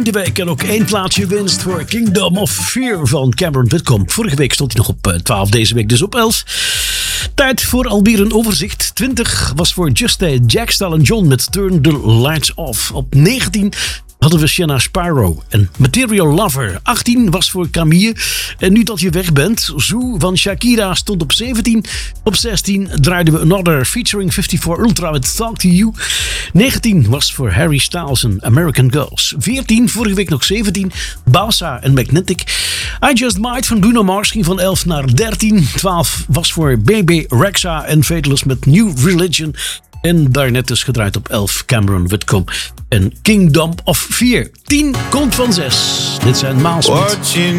10e week en ook 1 plaatsje winst voor Kingdom of Fear van Cameron Whitcomb. Vorige week stond hij nog op 12, deze week dus op 11. Tijd voor alweer een overzicht. 20 was voor Just A, Jack Stallion John met Turn the Lights Off. Op 19 hadden we Shanna Sparrow en Material Lover. 18 was voor Camille. En nu dat je weg bent, Zoo van Shakira stond op 17. Op 16 draaiden we Another featuring 54 Ultra met Talk to You. 19 was voor Harry Styles en American Girls. 14, vorige week nog 17, Bassa en Magnetic. I Just Might van Bruno Mars ging van 11 naar 13. 12 was voor Baby Rexha en Faithless met New Religion. En daarnet dus gedraaid op 11 Cameron Whitcomb en Kingdom of Fear. 10 komt van 6. Dit zijn Miles.